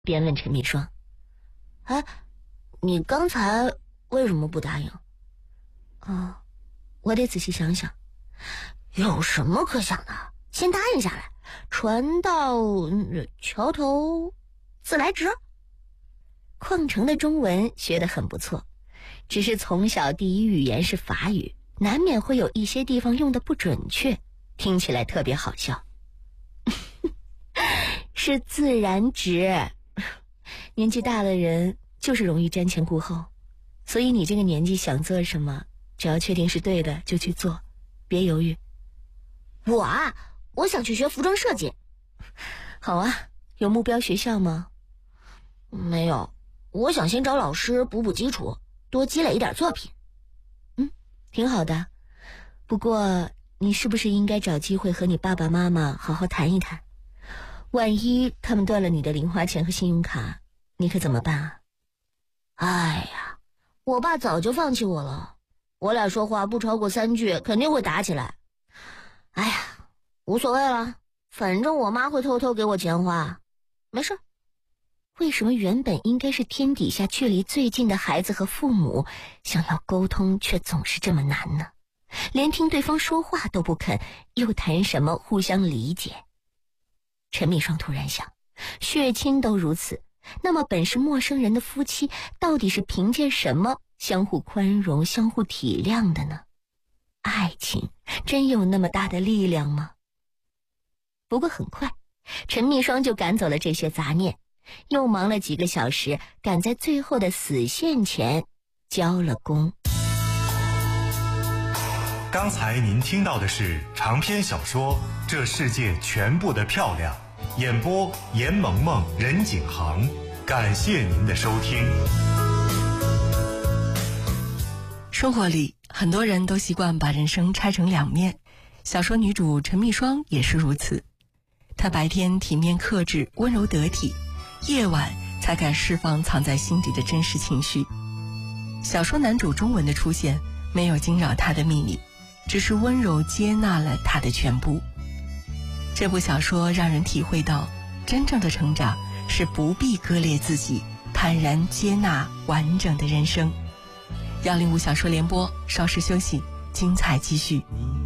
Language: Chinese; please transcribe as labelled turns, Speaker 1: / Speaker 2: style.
Speaker 1: 边问陈蜜霜：“哎，你刚才为什么不答应？”“我得仔细想想。”“有什么可想的？先答应下来，船到桥头自来直。”邝城的中文学得很不错，只是从小第一语言是法语，难免会有一些地方用得不准确，听起来特别好笑。是自然直。年纪大的人就是容易瞻前顾后，所以你这个年纪想做什么，只要确定是对的就去做，别犹豫。我想去学服装设计。好啊，有目标学校吗？没有，我想先找老师补补基础，多积累一点作品。挺好的。不过你是不是应该找机会和你爸爸妈妈好好谈一谈？万一他们断了你的零花钱和信用卡，你可怎么办啊？哎呀，我爸早就放弃我了，我俩说话不超过3句肯定会打起来。哎呀，无所谓了，反正我妈会偷偷给我钱花，没事。为什么原本应该是天底下距离最近的孩子和父母，想要沟通却总是这么难呢？连听对方说话都不肯，又谈什么互相理解？陈蜜霜突然想，血亲都如此，那么本是陌生人的夫妻，到底是凭借什么相互宽容、相互体谅的呢？爱情真有那么大的力量吗？不过很快，陈蜜霜就赶走了这些杂念，又忙了几个小时，赶在最后的死线前交了工。
Speaker 2: 刚才您听到的是长篇小说《这世界全部的漂亮》，演播严萌萌、任景航。感谢您的收听。
Speaker 3: 生活里很多人都习惯把人生拆成两面，小说女主陈蜜霜也是如此。她白天体面克制、温柔得体，夜晚才敢释放藏在心底的真实情绪。小说男主中文的出现没有惊扰她的秘密，只是温柔接纳了她的全部。这部小说让人体会到，真正的成长是不必割裂自己，坦然接纳完整的人生。105小说联播，稍事休息，精彩继续。